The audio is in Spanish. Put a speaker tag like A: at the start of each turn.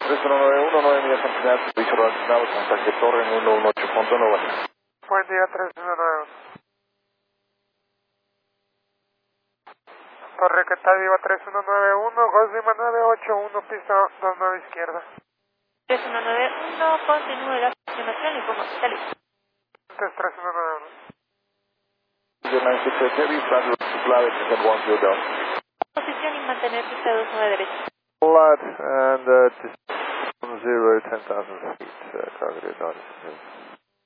A: 3191, 9 millas continuidad, servicio relacionado, contacto torre en 118.9.
B: Buen día, 3191. Torre que está viva, 3191, Golf Lima 981, pista 29 izquierda.
C: 3191, continúe la estimación y pongo salud.
B: Este es 3191.
A: 968 Heavy, flat flat, descend 10 down.
C: Posición y mantener pista 29 derecha.
A: Flat and 10, 10,000 feet, targeted on.